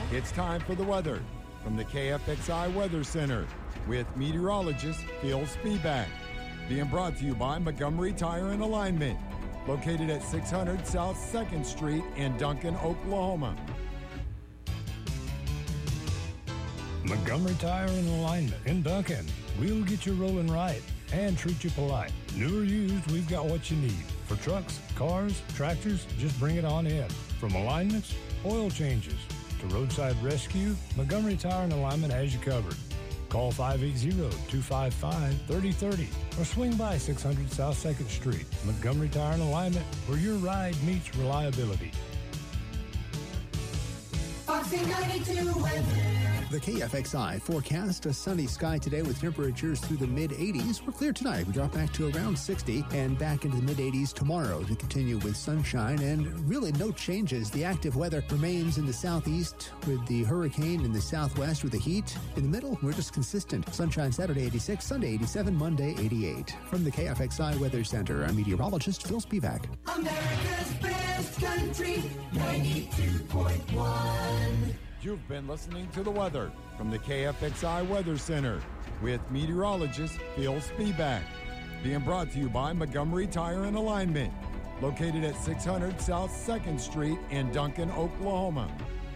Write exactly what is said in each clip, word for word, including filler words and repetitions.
It's time for the weather from the K F X I Weather Center with meteorologist Phil Spivak. Being brought to you by Montgomery Tire and Alignment, located at six hundred South second Street in Duncan, Oklahoma. Montgomery Tire and Alignment in Duncan. We'll get you rolling right and treat you polite. New or used, we've got what you need. For trucks, cars, tractors, just bring it on in. From alignments, oil changes, to roadside rescue, Montgomery Tire and Alignment has you covered. Call five eight zero, two five five, three zero three zero or swing by six hundred South second Street. Montgomery Tire and Alignment, where your ride meets reliability. Foxy ninety-two weather. The K F X I forecast a sunny sky today with temperatures through the mid-eighties. We're clear tonight. We drop back to around sixty and back into the mid-eighties tomorrow to continue with sunshine and really no changes. The active weather remains in the southeast with the hurricane, in the southwest with the heat. In the middle, we're just consistent. Sunshine Saturday eighty-six, Sunday eighty-seven, Monday eighty-eight. From the K F X I Weather Center, I'm meteorologist Phil Spivak. America's best country, ninety-two point one. You've been listening to the weather from the K F X I Weather Center with meteorologist Phil Spivak. Being brought to you by Montgomery Tire and Alignment, located at six hundred South second Street in Duncan, Oklahoma.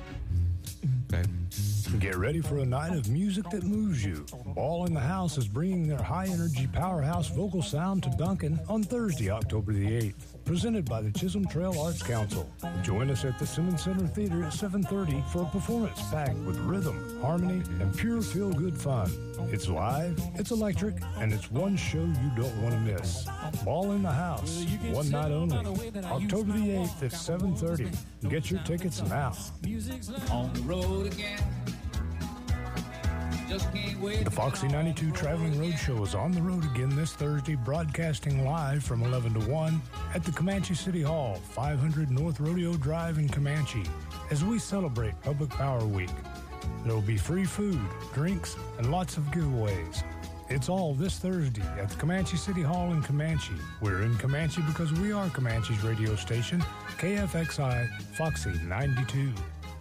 Get ready for a night of music that moves you. Ball in the House is bringing their high-energy powerhouse vocal sound to Duncan on Thursday, October the eighth. Presented by the Chisholm Trail Arts Council. Join us at the Simmons Center Theater at seven thirty for a performance packed with rhythm, harmony, and pure feel-good fun. It's live, it's electric, and it's one show you don't want to miss. Ball in the House, one night only. October the eighth at seven thirty. Get your tickets now. On the road again. The Foxy ninety-two Traveling Roadshow is on the road again this Thursday, broadcasting live from eleven to one at the Comanche City Hall, five hundred North Rodeo Drive in Comanche, as we celebrate Public Power Week. There will be free food, drinks, and lots of giveaways. It's all this Thursday at the Comanche City Hall in Comanche. We're in Comanche because we are Comanche's radio station, K F X I Foxy ninety-two.